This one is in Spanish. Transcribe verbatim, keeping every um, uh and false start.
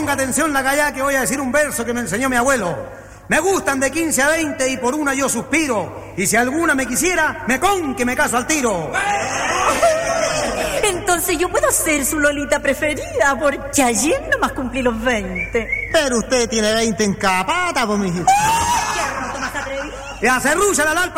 ponga atención la callá que voy a decir un verso que me enseñó mi abuelo. Me gustan de quince a veinte y por una yo suspiro. Y si alguna me quisiera, me con que me caso al tiro. Entonces yo puedo ser su Lolita preferida, porque ayer nomás cumplí los veinte. Pero usted tiene veinte en cada pata, pues, mijito. ¿Qué rato más atrevido? Y a cerrucha la lalpa.